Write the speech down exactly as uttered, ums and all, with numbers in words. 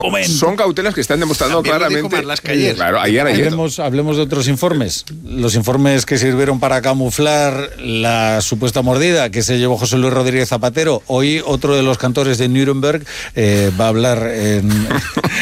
Son cautelas que están demostrando También claramente. Las calles. Claro, ayer, ayer. Hablemos, hablemos de otros informes. Los informes que sirvieron para camuflar la supuesta mordida que se llevó José Luis Rodríguez Zapatero. Hoy otro de los cantores de Nuremberg eh, va a hablar en